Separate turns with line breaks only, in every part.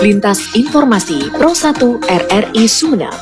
Lintas Informasi Pro 1 RRI Sumeneb.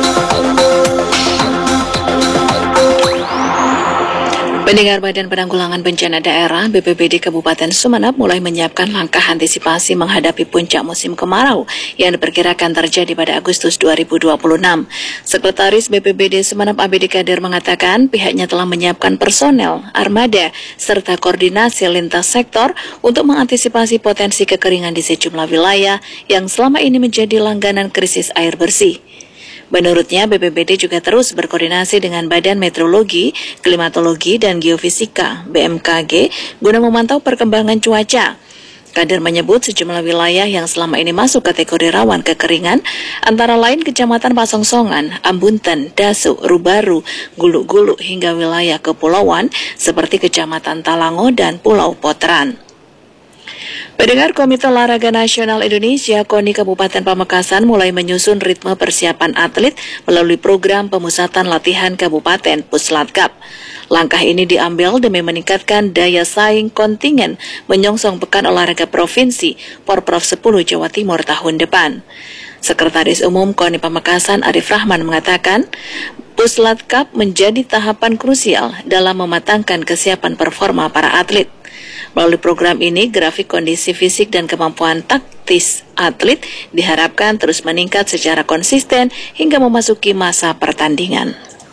Pendengar Badan Penanggulangan Bencana Daerah BPBD Kabupaten Sumeneb mulai menyiapkan langkah antisipasi menghadapi puncak musim kemarau yang diperkirakan terjadi pada Agustus 2026. Sekretaris BPBD Sumeneb ABD Kadir mengatakan pihaknya telah menyiapkan personel, armada, serta koordinasi lintas sektor untuk mengantisipasi potensi kekeringan di sejumlah wilayah yang selama ini menjadi langganan krisis air bersih. Menurutnya, BPBD juga terus berkoordinasi dengan Badan Meteorologi, Klimatologi, dan Geofisika (BMKG) guna memantau perkembangan cuaca. Kadir menyebut sejumlah wilayah yang selama ini masuk kategori rawan kekeringan, antara lain Kecamatan Pasongsongan, Ambunten, Dasu, Rubaru, Gulu-Gulu, hingga wilayah kepulauan seperti Kecamatan Talango dan Pulau Potran. Pendengar, Komite Olahraga Nasional Indonesia KONI Kabupaten Pamekasan mulai menyusun ritme persiapan atlet melalui program pemusatan latihan Kabupaten Puslatkap. Langkah ini diambil demi meningkatkan daya saing kontingen menyongsong Pekan Olahraga Provinsi Porprov 10 Jawa Timur tahun depan. Sekretaris Umum KONI Pamekasan Arif Rahman mengatakan, Puslatkap menjadi tahapan krusial dalam mematangkan kesiapan performa para atlet. Melalui program ini, grafik kondisi fisik dan kemampuan taktis atlet diharapkan terus meningkat secara konsisten hingga memasuki masa pertandingan.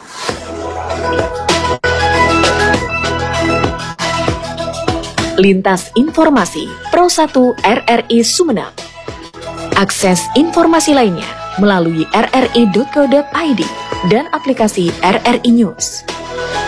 Lintas Informasi Pro 1 RRI Sumeneb. Akses informasi lainnya melalui rri.co.id dan aplikasi RRI News.